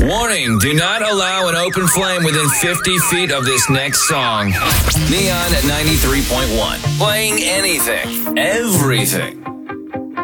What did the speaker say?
Warning, do not allow an open flame within 50 feet of this next song. Neon at 93.1. Playing anything, everything.